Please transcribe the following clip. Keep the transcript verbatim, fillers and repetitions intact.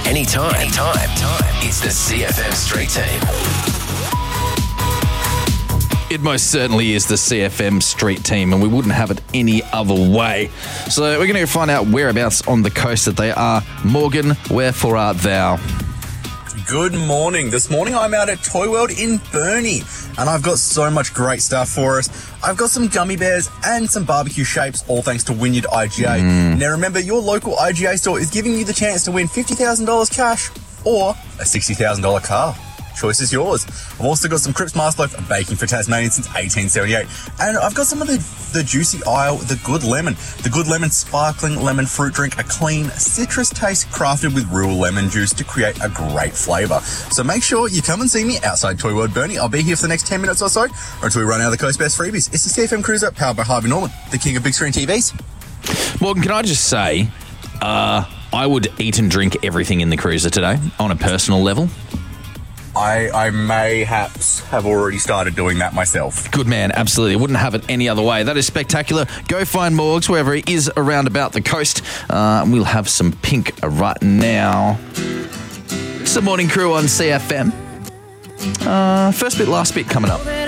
anytime. Anytime. It's the C F M Street Team. It most certainly is the C F M Street Team, and we wouldn't have it any other way. So we're going to find out whereabouts on the coast that they are. Morgan, wherefore art thou? Good morning. This morning I'm out at Toy World in Burnie, and I've got so much great stuff for us. I've got some gummy bears and some barbecue shapes, all thanks to Wynyard I G A. Mm. Now remember, your local I G A store is giving you the chance to win fifty thousand dollars cash or a sixty thousand dollars car. Choice is yours. I've also got some Cripps Master Loaf baking for Tasmania since eighteen seventy-eight. And I've got some of the, the juicy aisle, the Good Lemon. The Good Lemon sparkling lemon fruit drink, a clean citrus taste crafted with real lemon juice to create a great flavour. So make sure you come and see me outside Toy World Burnie. I'll be here for the next ten minutes or so, or until we run out of the Coast Best freebies. It's the C F M Cruiser, powered by Harvey Norman, the king of big screen T Vs. Morgan, can I just say, uh, I would eat and drink everything in the Cruiser today on a personal level. I, I mayhaps have already started doing that myself. Good man, absolutely. Wouldn't have it any other way. That is spectacular. Go find Morgs wherever he is around about the coast. Uh, we'll have some pink right now. It's the morning crew on C F M. Uh, first bit, last bit coming up.